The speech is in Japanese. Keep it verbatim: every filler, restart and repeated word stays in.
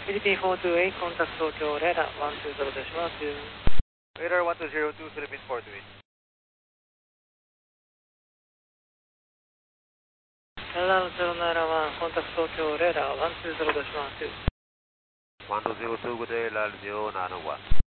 フィリピンフォーツーエイト、コンタクト東京レーダーいちにゼロ出します。 レーダーいちにゼロに、フィリピンフォーツーエイト。 エルアールゼロナインワン、コンタクト東京レーダーいちにゼロ出します。 いちにゼロに、good day, L R zero nine one.